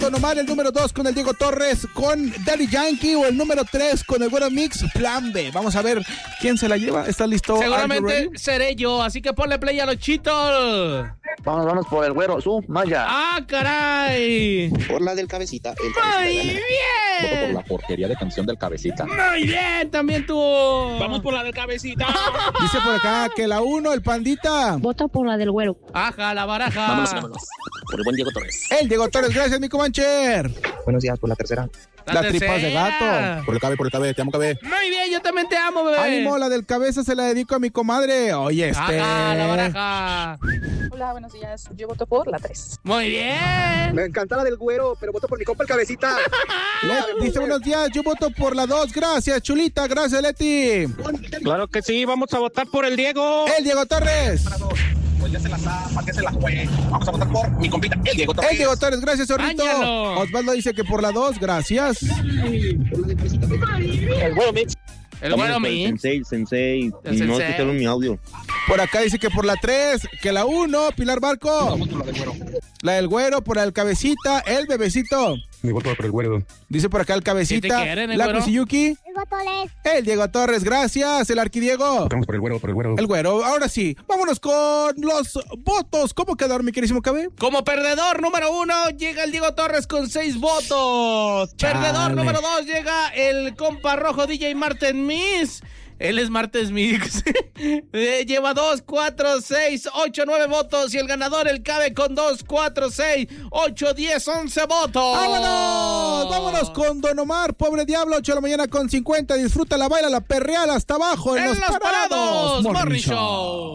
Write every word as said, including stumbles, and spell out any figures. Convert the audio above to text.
Don Omar, el número dos con el Diego Torres, con Daddy Yankee, o el número tres con el Güero Mix, Plan B. Vamos a ver quién se la lleva. ¿Estás listo? Seguramente seré yo, así que ponle play a los chitos. Vamos, vamos por el Güero, su Maya. ¡Ah, caray! Por la del Cabecita. El ¡Muy cabecita bien! Voto por la porquería de canción del Cabecita. ¡Muy bien! También tú. Vamos por la del Cabecita. Dice por acá que la uno, el Pandita. Voto por la del Güero. ¡Aja, la baraja! Vámonos, vámonos. Por el buen Diego Torres. El Diego Torres, gracias, mi Comancher. Buenos días, por la tercera. La, La tercera. tripas de gato. Por el Cabe, por el Cabe, te amo, Cabe. Muy bien, yo también te amo, bebé. Ánimo, la del cabeza se la dedico a mi comadre. Oye, este. ¡Aja, la baraja! Hola, buenos días. Yo voto por la tres. Muy bien. Me encanta la del Güero, pero voto por mi compa el Cabecita. Le- dice buenos días, yo voto por la dos. Gracias, chulita. Gracias, Leti. Claro que sí, vamos a votar por el Diego. El Diego Torres. Pues ya se la está, ¿para qué se la juegue? Vamos a votar por mi compita, el Diego Torres. El Diego Torres, gracias, Zorrito. Áñalo. Osvaldo dice que por la dos, gracias. El Güero Mix. El Güero Mix. Sensei, Sensei. El Y no sensei. escucharon mi audio. Por acá dice que por la tres, que la uno, Pilar Barco. Vamos por la del Güero. La del Güero, por el Cabecita, el Bebecito. Mi voto por el Güero. Dice por acá el Cabecita. ¿Sí te quieren, el la Güero? Kusiyuki. El voto les. El Diego Torres, gracias. El Arquidiego. Vamos por el Güero, por el Güero. El Güero. Ahora sí, vámonos con los votos. ¿Cómo quedaron, mi querísimo Cabe? Como perdedor número uno llega el Diego Torres con seis votos. Chale. Perdedor número dos llega el compa rojo D J Martin Mix. Él es Martes Mix. Eh, Lleva dos, cuatro, seis, ocho, nueve votos. Y el ganador, el Cabe, con dos, cuatro, seis, ocho, diez, once votos. ¡Vámonos! Vámonos con Don Omar, pobre diablo, ocho de la mañana con cincuenta. Disfruta la baila, la perreala hasta abajo en, En los parados, Morning Show.